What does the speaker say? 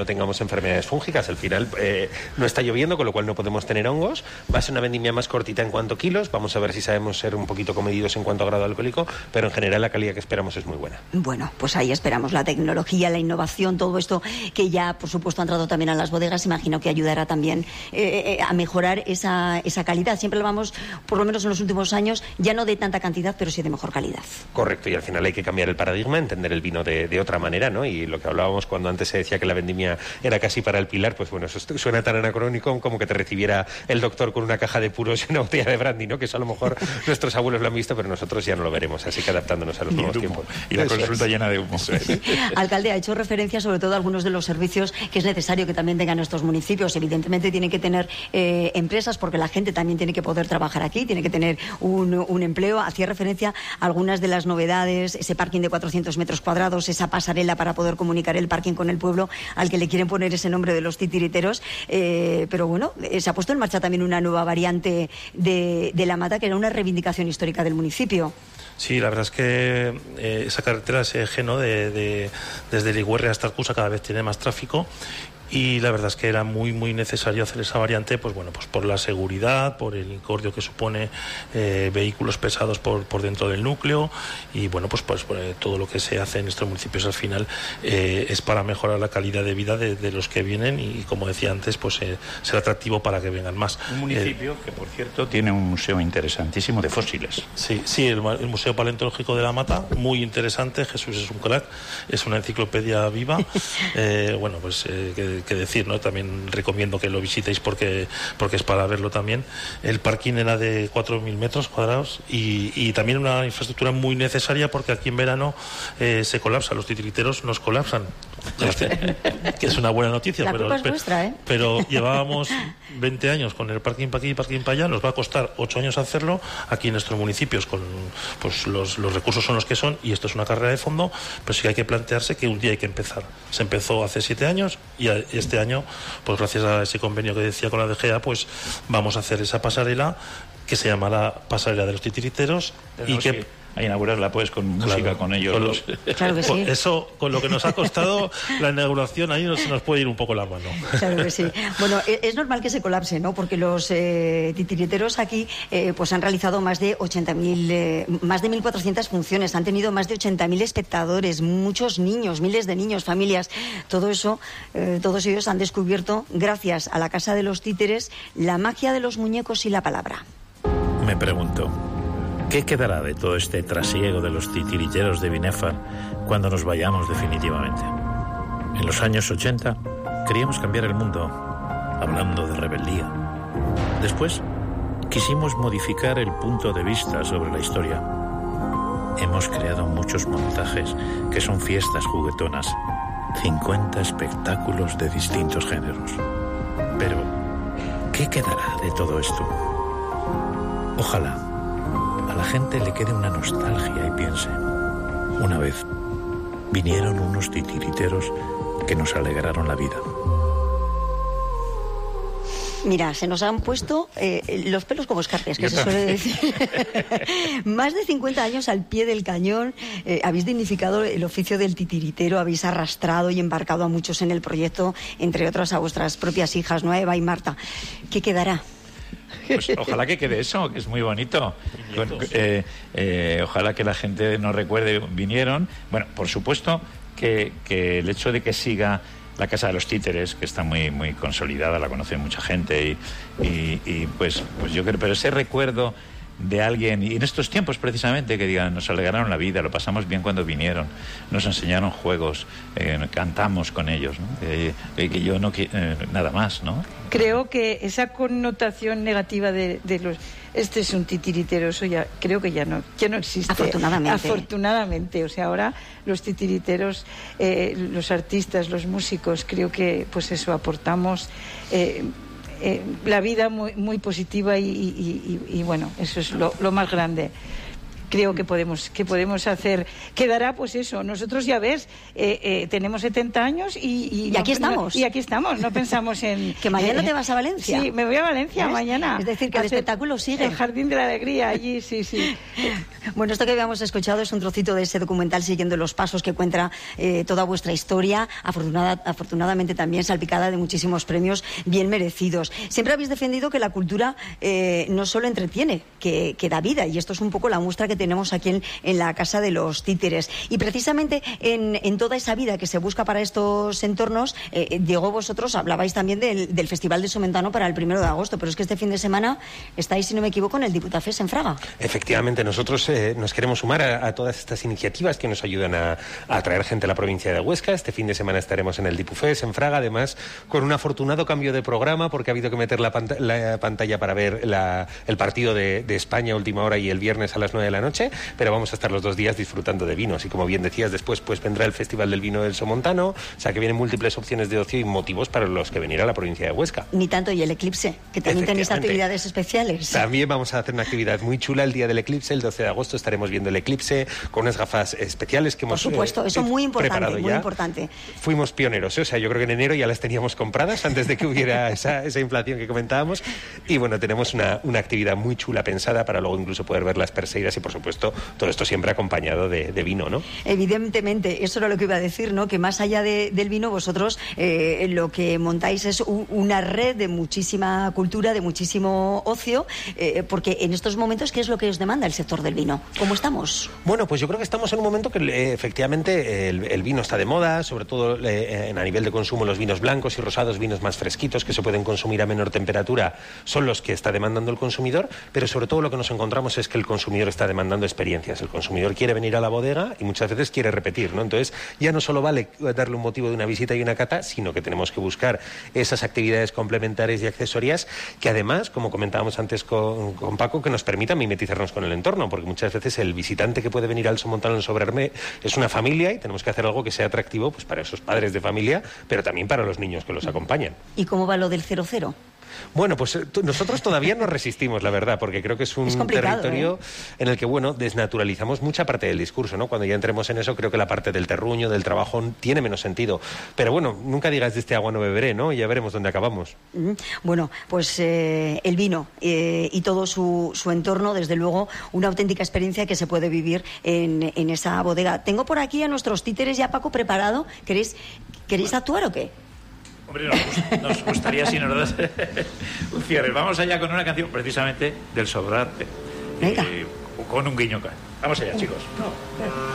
no tengamos enfermedades fúngicas. Al final no está lloviendo, con lo cual no podemos tener hongos. Va a ser una vendimia más cortita en cuanto a kilos. Vamos a ver si sabemos ser un poquito comedidos en cuanto a grado alcohólico, pero en general la calidad que esperamos es muy buena. Bueno, pues ahí esperamos la tecnología, la innovación, todo esto que ya, por supuesto, ha entrado también a las bodegas. Imagino que ayudará también a mejorar esa calidad. Siempre lo vamos, por lo menos en los últimos años, ya no de tanta cantidad, pero sí de mejor calidad. Correcto, y al final hay que cambiar el paradigma, entender el vino de otra manera, ¿no? Y lo que hablábamos cuando antes se decía que la vendimia era casi para el pilar, pues bueno, eso suena tan anacrónico como que te recibiera el doctor con una caja de puros y una botella de brandy, ¿no? Que eso a lo mejor nuestros abuelos lo han visto, pero nosotros ya no lo veremos, así que adaptándonos a los nuevos tiempos. Y la consulta llena de humo. Alcalde, ha hecho referencia sobre todo a algunos de los servicios que es necesario que también tengan nuestros municipios. Evidentemente tienen que tener empresas, porque la gente también tiene que poder trabajar aquí, tiene que tener un empleo. Hacía referencia a algunas de las novedades, ese parking de 400 metros cuadrados, esa pasarela para poder comunicar el parking con el pueblo, al que le quieren poner ese nombre de los titiriteros, pero bueno, se ha puesto en marcha también una nueva variante de La Mata, que era una reivindicación histórica del municipio. Sí, la verdad es que esa carretera, ese eje, ¿no? desde Ligüerre hasta Arcusa, cada vez tiene más tráfico. Y la verdad es que era muy muy necesario hacer esa variante, pues bueno, pues por la seguridad, por el incordio que supone vehículos pesados por dentro del núcleo, y bueno, pues por todo lo que se hace en estos municipios al final es para mejorar la calidad de vida de los que vienen, y como decía antes, pues ser atractivo para que vengan más. Un municipio que, por cierto, tiene un museo interesantísimo de fósiles. Sí, el Museo Paleontológico de La Mata, muy interesante. Jesús es un crack, es una enciclopedia viva. Bueno, pues que decir, ¿no? También recomiendo que lo visitéis porque es para verlo también. El parking era de 4.000 metros cuadrados y también una infraestructura muy necesaria, porque aquí en verano se colapsa, los titiriteros nos colapsan. Que es una buena noticia. La culpa es nuestra, ¿eh? Pero llevábamos 20 años con el parking para aquí y parking para allá. Nos va a costar 8 años hacerlo aquí en nuestros municipios, con pues los recursos son los que son, y esto es una carrera de fondo, pero sí que hay que plantearse que un día hay que empezar. Se empezó hace 7 años y este año, pues gracias a ese convenio que decía con la DGA, pues vamos a hacer esa pasarela que se llamará Pasarela de los Titiriteros. Y que a inaugurarla pues con música, con ellos. Claro que sí. Eso, con lo que nos ha costado la inauguración, ahí se nos puede ir un poco la mano. Claro que sí. Bueno, es normal que se colapse, ¿no? Porque los titiriteros aquí pues han realizado más de 1.400 funciones, han tenido más de 80.000 espectadores, muchos niños, miles de niños, familias. Todo eso, todos ellos han descubierto, gracias a la Casa de los Títeres, la magia de los muñecos y la palabra. Me pregunto, ¿qué quedará de todo este trasiego de los titiriteros de Binefar cuando nos vayamos definitivamente? En los años 80 queríamos cambiar el mundo, hablando de rebeldía. Después quisimos modificar el punto de vista sobre la historia. Hemos creado muchos montajes que son fiestas juguetonas, 50 espectáculos de distintos géneros. Pero, ¿qué quedará de todo esto? Ojalá a la gente le quede una nostalgia y piense: una vez vinieron unos titiriteros que nos alegraron la vida. Mira, se nos han puesto los pelos como escarpias, que se suele decir. Más de 50 años al pie del cañón, habéis dignificado el oficio del titiritero, habéis arrastrado y embarcado a muchos en el proyecto, entre otras a vuestras propias hijas, ¿no? Eva y Marta. ¿Qué quedará? Pues ojalá que quede eso, que es muy bonito. Ojalá que la gente nos recuerde, vinieron. Bueno, por supuesto que el hecho de que siga la Casa de los Títeres, que está muy muy consolidada, la conoce mucha gente, y pues yo creo, pero ese recuerdo de alguien, y en estos tiempos precisamente, que digan, nos alegraron la vida, lo pasamos bien cuando vinieron, nos enseñaron juegos, cantamos con ellos, ¿no? Que yo no nada más, ¿no? Creo que esa connotación negativa de los este es un titiritero, eso ya creo que ya no existe. Afortunadamente, o sea, ahora los titiriteros, los artistas, los músicos, creo que pues eso aportamos la vida muy, muy positiva y bueno, eso es lo más grande. creo que podemos hacer. Quedará pues eso. Nosotros, ya ves, tenemos 70 años y aquí estamos. Y aquí estamos, no pensamos en... Que mañana te vas a Valencia. Sí, me voy a Valencia mañana. Es decir, que el espectáculo sigue. El Jardín de la Alegría, allí, sí. Bueno, esto que habíamos escuchado es un trocito de ese documental siguiendo los pasos que cuenta toda vuestra historia, afortunadamente también salpicada de muchísimos premios bien merecidos. Siempre habéis defendido que la cultura no solo entretiene, que da vida, y esto es un poco la muestra que tenemos aquí en la Casa de los Títeres. Y precisamente en toda esa vida que se busca para estos entornos, Diego, vosotros hablabais también del Festival de Somentano para el 1 de agosto, pero es que este fin de semana estáis, si no me equivoco, en el Diputafés en Fraga. Efectivamente, nosotros nos queremos sumar a todas estas iniciativas que nos ayudan a atraer gente a la provincia de Huesca. Este fin de semana estaremos en el Diputafés en Fraga, además con un afortunado cambio de programa, porque ha habido que meter la pantalla para ver el partido de España a última hora y el viernes a las 9 de la noche, pero vamos a estar los 2 días disfrutando de vinos. Y como bien decías, después pues vendrá el Festival del Vino del Somontano, o sea que vienen múltiples opciones de ocio y motivos para los que venir a la provincia de Huesca. Ni tanto, y el eclipse, que también tenéis actividades especiales. También vamos a hacer una actividad muy chula el día del eclipse, el 12 de agosto estaremos viendo el eclipse con unas gafas especiales que hemos preparado. Por supuesto, eso muy importante, muy importante. Fuimos pioneros, o sea, yo creo que en enero ya las teníamos compradas antes de que hubiera esa inflación que comentábamos, y bueno, tenemos una actividad muy chula pensada para luego incluso poder ver las perseidas y por supuesto todo esto siempre acompañado de vino, ¿no? Evidentemente, eso era lo que iba a decir, ¿no? Que más allá del vino, vosotros lo que montáis es una red de muchísima cultura, de muchísimo ocio, porque en estos momentos, ¿qué es lo que os demanda el sector del vino? ¿Cómo estamos? Bueno, pues yo creo que estamos en un momento que efectivamente el vino está de moda, sobre todo a nivel de consumo, los vinos blancos y rosados, vinos más fresquitos que se pueden consumir a menor temperatura, son los que está demandando el consumidor, pero sobre todo lo que nos encontramos es que el consumidor está demandando experiencias. El consumidor quiere venir a la bodega y muchas veces quiere repetir, ¿no? Entonces ya no solo vale darle un motivo de una visita y una cata, sino que tenemos que buscar esas actividades complementarias y accesorias que además, como comentábamos antes con Paco, que nos permitan mimetizarnos con el entorno, porque muchas veces el visitante que puede venir al Somontano en Sobrarbe es una familia y tenemos que hacer algo que sea atractivo pues para esos padres de familia, pero también para los niños que los acompañan. ¿Y cómo va lo del 00? Bueno, pues nosotros todavía nos resistimos, la verdad, porque creo que es un territorio en el que, bueno, desnaturalizamos mucha parte del discurso, ¿no? Cuando ya entremos en eso, creo que la parte del terruño, del trabajo, tiene menos sentido. Pero bueno, nunca digas de este agua no beberé, ¿no? Y ya veremos dónde acabamos. Bueno, pues el vino y todo su entorno, desde luego, una auténtica experiencia que se puede vivir en esa bodega. Tengo por aquí a nuestros títeres ya, Paco, preparado. ¿Queréis actuar o qué? Hombre, nos gustaría si nos das un cierre. Vamos allá con una canción precisamente del Sobrarbe. Venga. Con un guiño. Vamos allá, chicos.